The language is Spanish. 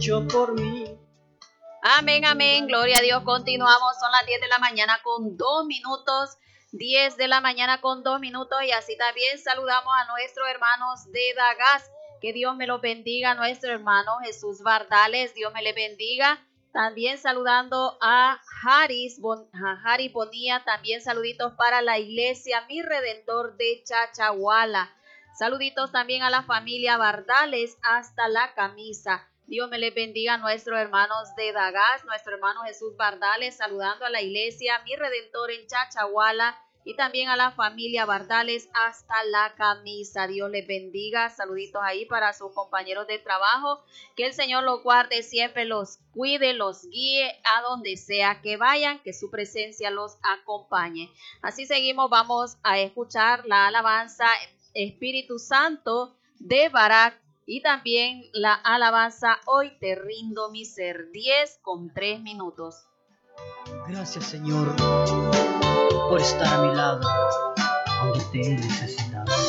hecho por mí. Amén, amén, gloria a Dios. Continuamos, son las 10 de la mañana con 2 minutos. 10 de la mañana con 2 minutos y así también saludamos a nuestros hermanos de Dagas. Que Dios me los bendiga, nuestro hermano Jesús Bardales, Dios me le bendiga. También saludando a Haris Bonía, también saluditos para la iglesia Mi Redentor de Chachahuala. Saluditos también a la familia Bardales hasta la camisa. Dios me les bendiga a nuestros hermanos de Dagas, nuestro hermano Jesús Bardales, saludando a la iglesia Mi Redentor en Chachahuala y también a la familia Bardales hasta la camisa. Dios les bendiga. Saluditos ahí para sus compañeros de trabajo. Que el Señor los guarde, siempre los cuide, los guíe a donde sea que vayan, que su presencia los acompañe. Así seguimos, vamos a escuchar la alabanza Espíritu Santo de Barak. Y también la alabanza Hoy te rindo mi ser, 10 con 3 minutos. Gracias, Señor, por estar a mi lado cuando te he necesitado.